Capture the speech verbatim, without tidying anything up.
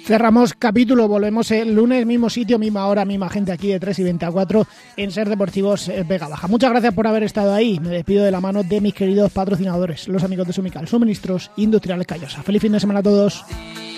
Cerramos capítulo, volvemos el lunes, mismo sitio, misma hora, misma gente aquí de tres y veinticuatro en Ser Deportivos Vega Baja. Muchas gracias por haber estado ahí. Me despido de la mano de mis queridos patrocinadores, los amigos de Sumical, Suministros Industriales Callosa. Feliz fin de semana a todos.